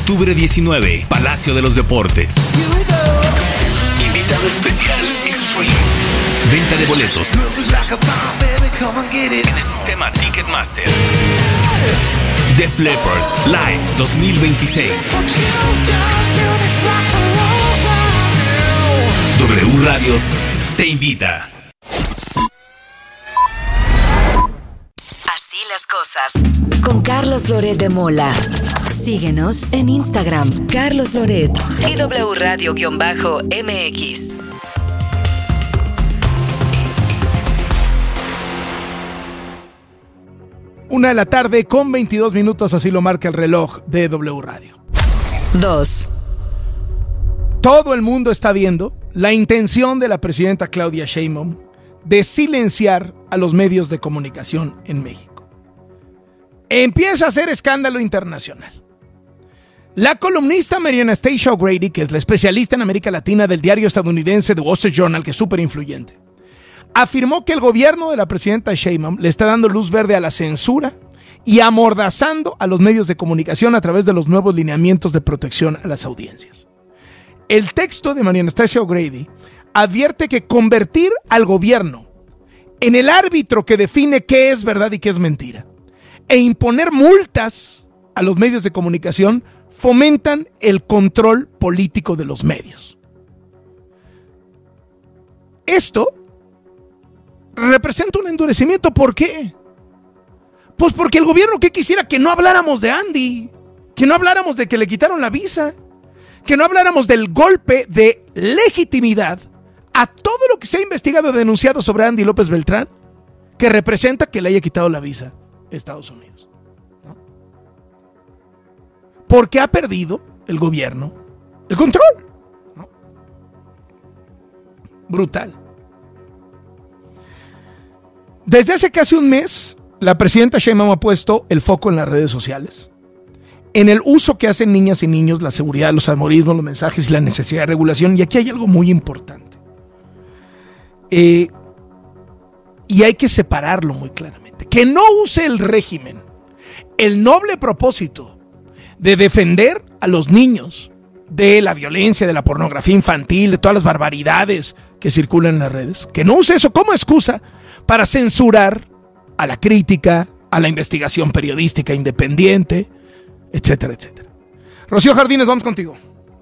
octubre 19, Palacio de los Deportes. Invitado especial Extreme. Venta de boletos en el sistema Ticketmaster. Def Leppard Live 2026. W Radio te invita. Así las cosas. Con Carlos Loret de Mola. Síguenos en Instagram, Carlos Loret y W Radio-MX. 1:00 con 22 minutos, así lo marca el reloj de W Radio. 2. Todo el mundo está viendo la intención de la presidenta Claudia Sheinbaum de silenciar a los medios de comunicación en México. Empieza a hacer escándalo internacional. La columnista Marian Stacia O'Grady, que es la especialista en América Latina del diario estadounidense The Wall Street Journal, que es súper influyente, afirmó que el gobierno de la presidenta Sheinbaum le está dando luz verde a la censura y amordazando a los medios de comunicación a través de los nuevos lineamientos de protección a las audiencias. El texto de Marian Stacia O'Grady advierte que convertir al gobierno en el árbitro que define qué es verdad y qué es mentira e imponer multas a los medios de comunicación fomentan el control político de los medios. Esto representa un endurecimiento. ¿Por qué? Pues porque el gobierno que quisiera que no habláramos de Andy, que no habláramos de que le quitaron la visa, que no habláramos del golpe de legitimidad a todo lo que se ha investigado y denunciado sobre Andy López Beltrán, que representa que le haya quitado la visa a Estados Unidos, ¿no? Porque ha perdido el gobierno el control, ¿no? Brutal. Desde hace casi un mes, la presidenta Sheinbaum ha puesto el foco en las redes sociales, en el uso que hacen niñas y niños, la seguridad, los algoritmos, los mensajes y la necesidad de regulación. Y aquí hay algo muy importante. Y hay que separarlo muy claramente. Que no use el régimen el noble propósito de defender a los niños de la violencia, de la pornografía infantil, de todas las barbaridades que circulan en las redes. Que no use eso como excusa para censurar a la crítica, a la investigación periodística independiente, etcétera, etcétera. Rocío Jardines, vamos contigo.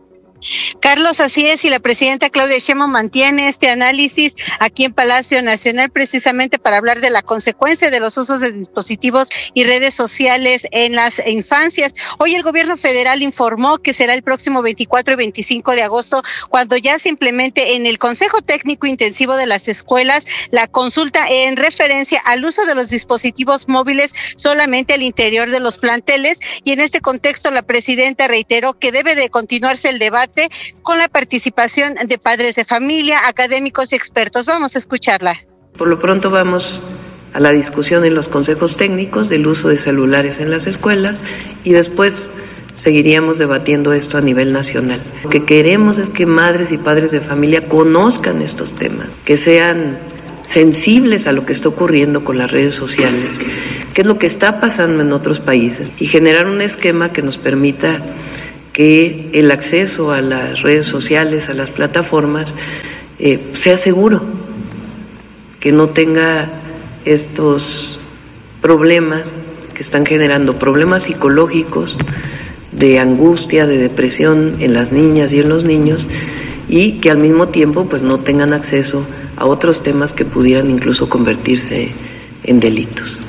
Carlos, así es, y la presidenta Claudia Sheinbaum mantiene este análisis aquí en Palacio Nacional precisamente para hablar de la consecuencia de los usos de dispositivos y redes sociales en las infancias. Hoy el gobierno federal informó que será el próximo 24 y 25 de agosto cuando ya se implemente en el Consejo Técnico Intensivo de las Escuelas la consulta en referencia al uso de los dispositivos móviles solamente al interior de los planteles, y en este contexto la presidenta reiteró que debe de continuarse el debate con la participación de padres de familia, académicos y expertos. Vamos a escucharla. Por lo pronto vamos a la discusión en los consejos técnicos del uso de celulares en las escuelas y después seguiríamos debatiendo esto a nivel nacional. Lo que queremos es que madres y padres de familia conozcan estos temas, que sean sensibles a lo que está ocurriendo con las redes sociales, qué es lo que está pasando en otros países, y generar un esquema que nos permita que el acceso a las redes sociales, a las plataformas, sea seguro, que no tenga estos problemas que están generando problemas psicológicos, de angustia, de depresión en las niñas y en los niños, y que al mismo tiempo pues no tengan acceso a otros temas que pudieran incluso convertirse en delitos.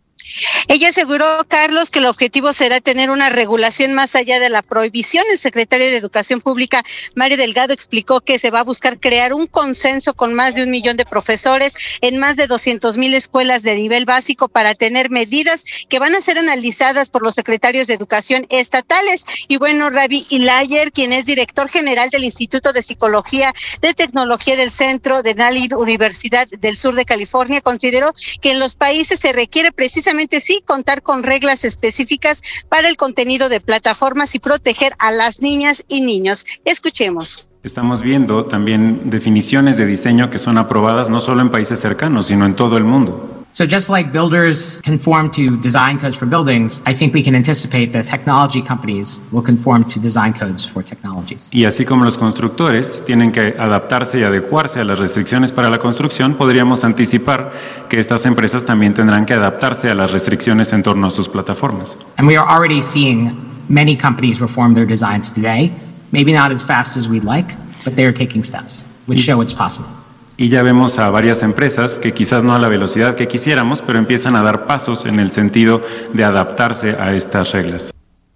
Ella aseguró, Carlos, que el objetivo será tener una regulación más allá de la prohibición. El secretario de Educación Pública, Mario Delgado, explicó que se va a buscar crear un consenso con más de 1 millón de profesores en más de 200,000 escuelas de nivel básico para tener medidas que van a ser analizadas por los secretarios de Educación estatales. Y bueno, Ravi Ilayer, quien es director general del Instituto de Psicología de Tecnología del Centro de Nally Universidad del Sur de California, consideró que en los países se requiere precisamente sí contar con reglas específicas para el contenido de plataformas y proteger a las niñas y niños. Escuchemos. Estamos viendo también definiciones de diseño que son aprobadas no solo en países cercanos, sino en todo el mundo. So just like builders conform to design codes for buildings, I think we can anticipate that technology companies will conform to design codes for technologies. Y así como los constructores tienen que adaptarse y adecuarse a las restricciones para la construcción, podríamos anticipar que estas empresas también tendrán que adaptarse a las restricciones en torno a sus plataformas. And we are already seeing many companies reform their designs today, maybe not as fast as we'd like, but they are taking steps which show it's possible. Y ya vemos a varias empresas que quizás no a la velocidad que quisiéramos, pero empiezan a dar pasos en el sentido de adaptarse a estas reglas.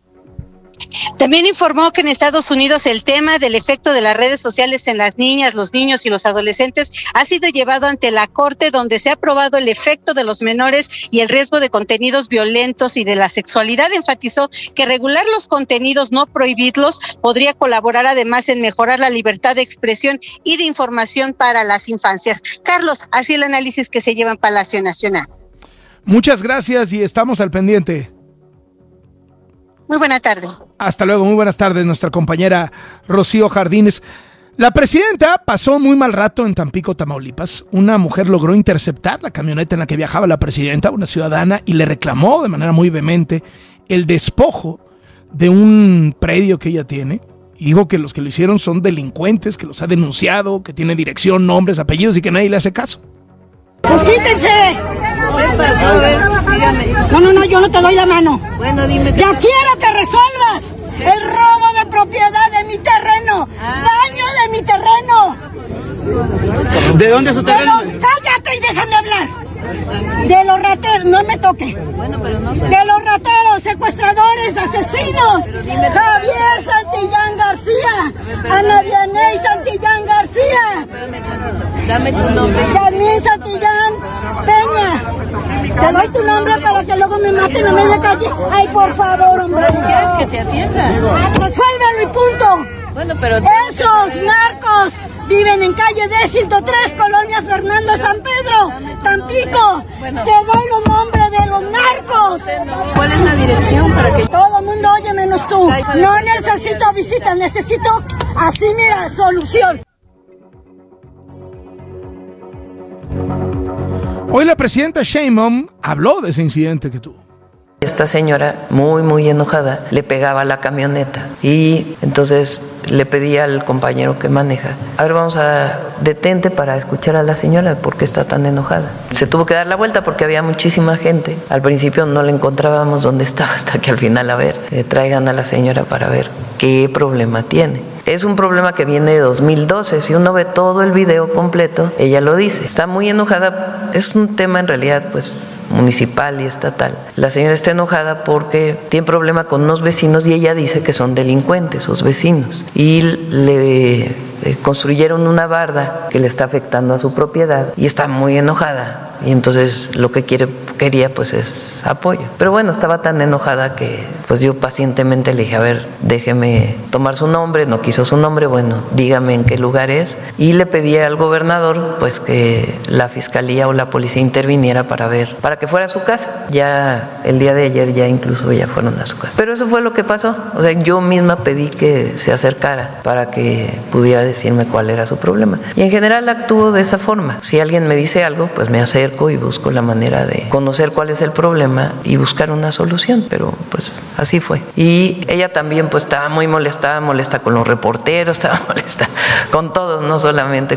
También informó que en Estados Unidos el tema del efecto de las redes sociales en las niñas, los niños y los adolescentes ha sido llevado ante la Corte, donde se ha probado el efecto de los menores y el riesgo de contenidos violentos y de la sexualidad. Enfatizó que regular los contenidos, no prohibirlos, podría colaborar además en mejorar la libertad de expresión y de información para las infancias. Carlos, así el análisis que se lleva en Palacio Nacional. Muchas gracias y estamos al pendiente. Muy buena tarde. Hasta luego, muy buenas tardes, nuestra compañera Rocío Jardines. La presidenta pasó muy mal rato en Tampico, Tamaulipas. Una mujer logró interceptar la camioneta en la que viajaba la presidenta, una ciudadana, y le reclamó de manera muy vehemente el despojo de un predio que ella tiene. Y dijo que los que lo hicieron son delincuentes, que los ha denunciado, que tiene dirección, nombres, apellidos y que nadie le hace caso. ¡Pues quítense! ¿Qué pasó? A ver, dígame. No, yo no te doy la mano. Bueno, dime. ¡Ya quiero que resuelvas el robo de propiedad de mi terreno! ¡Daño de mi terreno! ¿De dónde es su terreno? ¡Cállate y déjame hablar! De los rateros, no me toque. Bueno, pero no sé. De los rateros, secuestradores, asesinos. Javier Santillán García. Ana Vianey Santillán García. Dame tu nombre. Yasmín Santillán Peña. Te doy tu nombre para que luego me maten a media calle. Ay, por favor, hombre. ¿Quieres que te atienda? Resuélvelo y punto. Bueno, pero... Esos narcos viven en calle D 103, Colonia Fernando San Pedro, Tampico. Bueno. Te doy los nombres de los narcos. ¿Cuál es la dirección para que... Todo el mundo oye menos tú. No necesito visitas, necesito así, mira, solución. Hoy la presidenta Sheinbaum habló de ese incidente que tuvo. Esta señora, muy enojada, le pegaba a la camioneta y entonces le pedía al compañero que maneja: a ver, detente para escuchar a la señora, ¿por qué está tan enojada? Se tuvo que dar la vuelta porque había muchísima gente. Al principio no le encontrábamos dónde estaba, hasta que al final, a ver, traigan a la señora para ver qué problema tiene. Es un problema que viene de 2012, si uno ve todo el video completo, ella lo dice. Está muy enojada, es un tema en realidad pues municipal y estatal. La señora está enojada porque tiene problema con unos vecinos y ella dice que son delincuentes, sus vecinos. Y le construyeron una barda que le está afectando a su propiedad y está muy enojada. Y entonces lo que quería pues es apoyo. Pero bueno, estaba tan enojada que pues yo pacientemente le dije: a ver, déjeme tomar su nombre. No quiso su nombre, bueno, dígame en qué lugar es. Y le pedí al gobernador pues que la fiscalía o la policía interviniera para que fuera a su casa. Ya el día de ayer ya incluso ya fueron a su casa. Pero eso fue lo que pasó. O sea, yo misma pedí que se acercara para que pudiera decirme cuál era su problema. Y en general actúo de esa forma. Si alguien me dice algo, pues me acerco y busco la manera de conocer cuál es el problema y buscar una solución, pero pues así fue. Y ella también pues estaba muy molesta con los reporteros, estaba molesta con todos, no solamente